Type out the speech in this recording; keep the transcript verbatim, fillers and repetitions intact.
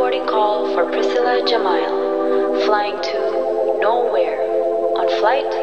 boarding call for Priscilla Jamail, flying to nowhere on flight